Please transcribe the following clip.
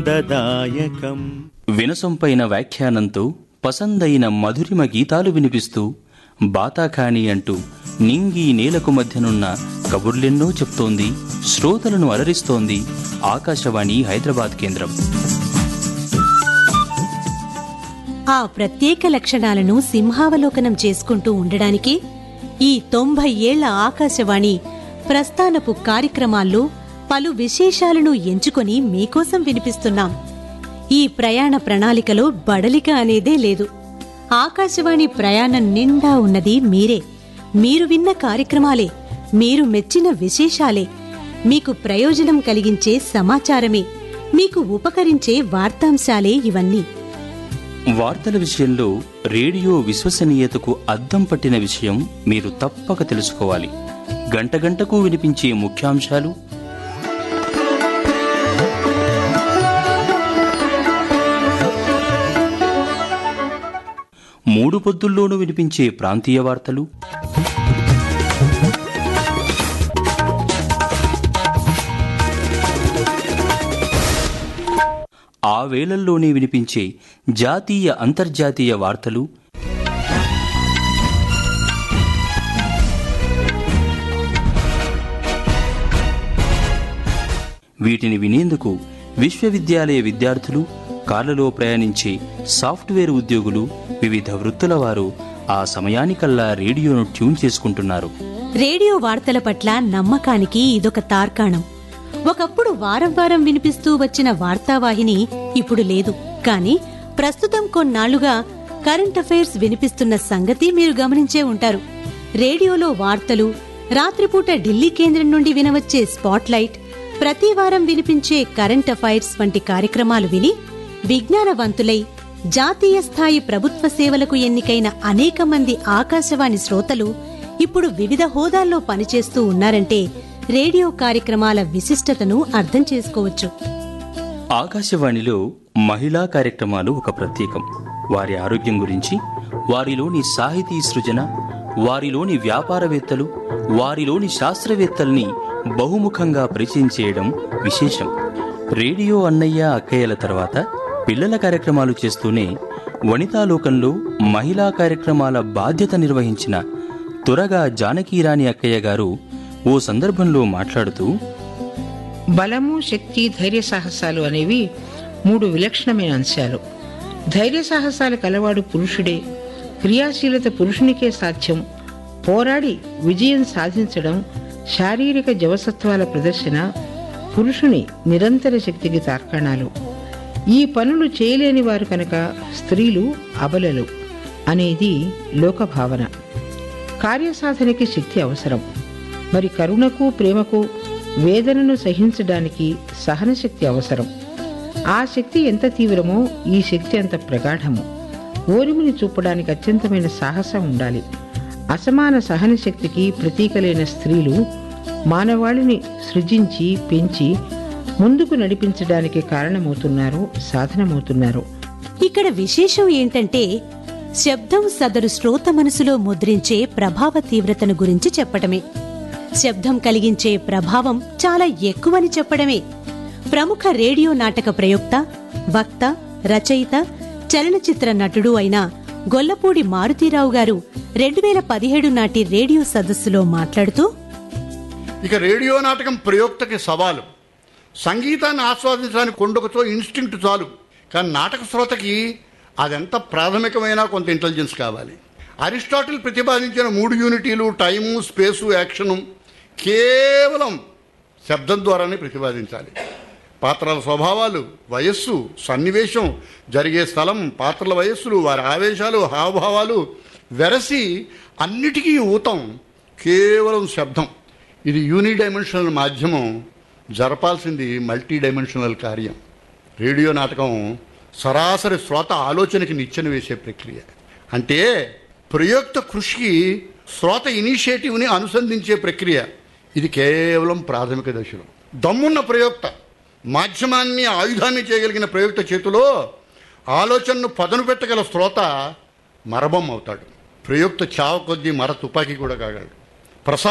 దాయకం వినసొంపైన వ్యాఖ్యానంతో పసందైన మధురిమ గీతాలు వినిపిస్తూ బాతాఖానీ అంటూ నింగి నేలకు మధ్యనున్న కబుర్లెన్నో చెప్తోంది, శ్రోతలను అలరిస్తోంది ఆకాశవాణి హైదరాబాద్ కేంద్రం. ఆ ప్రత్యేక లక్షణాలను సింహావలోకనం చేసుకుంటూ ఉండడానికి ఈ 90 ఏళ్ల ఆకాశవాణి ప్రస్థానపు కార్యక్రమాల్లో పలు విశేషాలను ఎంచుకొని మీకోసం వినిపిస్తున్నాం. ఈ ప్రయాణ ప్రణాళికలో బడలిక అనేదే లేదు. ఆకాశవాణి ప్రయాణం నిండా ఉన్నది మీరే. మీరు విన్న కార్యక్రమాలే, మీరు మెచ్చిన విశేషాలే, మీకు ప్రయోజనం కలిగించే సమాచారమే, మీకు ఉపకరించే వార్తాంశాలే ఇవన్నీ. వార్తల విషయంలో రేడియో విశ్వసనీయతకు అద్దం పట్టిన విషయం మీరు తప్పక తెలుసుకోవాలి. గంట గంటకు వినిపించే ముఖ్యాంశాలు, మూడు పొద్దుల్లోనూ వినిపించే ప్రాంతీయ వార్తలు, ఆ వేళల్లోనే వినిపించే జాతీయ అంతర్జాతీయ వార్తలు, వీటిని వినేందుకు విశ్వవిద్యాలయ విద్యార్థులు, కార్లలో ప్రయాణించే సాఫ్ట్వేర్ ఉద్యోగులు, వివిధ వృత్తుల వారు ఆ సమయానికల్లా రేడియోను ట్యూన్ చేసుకుంటున్నారు. రేడియో వార్తల పట్ల నమ్మకానికి ఇదొక తార్కాణం. ఒకప్పుడు వారం వారం వినిపిస్తూ వచ్చిన వార్తావాహిని ఇప్పుడు లేదు. కానీ ప్రస్తుతం కొన్నాళ్లుగా కరెంట్ అఫైర్స్ వినిపిస్తున్న సంగతి మీరు గమనించే ఉంటారు. రేడియోలో వార్తలు, రాత్రిపూట ఢిల్లీ కేంద్రం నుండి వినవచ్చే స్పాట్ లైట్, ప్రతి వారం వినిపించే కరెంట్ అఫైర్స్ వంటి కార్యక్రమాలు విని విజ్ఞానవంతులై జాతీయ స్థాయి ప్రభుత్వ సేవలకు ఎన్నికైన అనేక మంది ఆకాశవాణి శ్రోతలు ఇప్పుడు వివిధ హోదాల్లో పనిచేస్తూ ఉన్నారంటే రేడియో కార్యక్రమాల విశిష్టతను అర్థం చేసుకోవచ్చు. ఆకాశవాణిలో మహిళా కార్యక్రమాలు ఒక ప్రత్యేకం. వారి ఆరోగ్యం గురించి, వారిలోని సాహితీ సృజన, వారిలోని వ్యాపారవేత్తలు, వారిలోని శాస్త్రవేత్తల్ని బహుముఖంగా పరిచయం చేయడం విశేషం. రేడియో అన్నయ్య అక్కయ్యల తర్వాత పిల్లల కార్యక్రమాలు చేస్తూనే వనితాలోకంలో మహిళా కార్యక్రమాల బాధ్యత నిర్వహించిన తురగా జానకీరాణి అక్కయ్య గారు ఓ సందర్భంలో మాట్లాడుతూ, బలము, శక్తి, ధైర్య సాహసాలు అనేవి 3 విలక్షణమైన అంశాలు. ధైర్య సాహసాలు కలవాడు పురుషుడే. క్రియాశీలత పురుషునికే సాధ్యం. పోరాడి విజయం సాధించడం, శారీరక జవసత్వాల ప్రదర్శన పురుషుని నిరంతర శక్తికి తార్కాణాలు. ఈ పనులు చేయలేని వారు కనుక స్త్రీలు అబలలు అనేది లోకభావన. కార్యసాధనకి శక్తి అవసరం. మరి కరుణకు, ప్రేమకు, వేదనను సహించడానికి సహనశక్తి అవసరం. ఆ శక్తి ఎంత తీవ్రమో ఈ శక్తి అంత ప్రగాఢము. ఓరిమిని చూపడానికి అత్యంతమైన సాహసం ఉండాలి. అసమాన సహన శక్తికి ప్రతీకలైన స్త్రీలు మానవాళిని సృజించి పెంచి ముందుకు నడిపించడానికి కారణమవుతున్నారు, సాధనమవుతున్నారు. ఇక్కడ విశేషం ఏంటంటే శబ్దం సదరు శ్రోత మనసులో ముద్రించే ప్రభావ తీవ్రతను గురించి చెప్పటమే. శబ్దం కలిగించే ప్రభావం చాలా ఎక్కువని చెప్పడమే. ప్రముఖ రేడియో నాటక ప్రయోక్త, వక్త, రచయిత, చలనచిత్ర నటుడు అయిన గొల్లపూడి మారుతీరావు గారు 2017 నాటి రేడియో సదస్సులో మాట్లాడుతూ, ఇక రేడియో నాటకం ప్రయోక్తకి సవాలు. సంగీతాన్ని ఆస్వాదించడానికి కొండొకతో ఇన్స్టింక్ట్ చాలు, కానీ నాటక శ్రోతకి అదెంత ప్రాథమికమైనా కొంత ఇంటెలిజెన్స్ కావాలి. అరిస్టాటిల్ ప్రతిపాదించిన 3 యూనిటీలు, టైము, స్పేసు, యాక్షను కేవలం శబ్దం ద్వారానే ప్రతిపాదించాలి. పాత్రల స్వభావాలు, వయస్సు, సన్నివేశం, జరిగే స్థలం, పాత్రల వయస్సులు, వారి ఆవేశాలు, హావభావాలు వెరసి అన్నిటికీ ఊతం కేవలం శబ్దం. ఇది యూనిడైమెన్షనల్ మాధ్యమం, జరపాల్సింది మల్టీ డైమెన్షనల్ కార్యం. రేడియో నాటకం సరాసరి శ్రోత ఆలోచనకి నిచ్చెన వేసే ప్రక్రియ. అంటే ప్రయోక్త కృషికి శ్రోత ఇనిషియేటివ్ని అనుసంధించే ప్రక్రియ. ఇది కేవలం ప్రాథమిక దశలో. దమ్మున్న ప్రయోక్త, మాధ్యమాన్ని ఆయుధాన్ని చేయగలిగిన ప్రయోక్త చేతిలో ఆలోచనను పదును పెట్టగల శ్రోత మరబొమ్మ అవుతాడు. ప్రయోక్త చావ కొద్దీ మర తుపాకీ కూడా కాగలడు.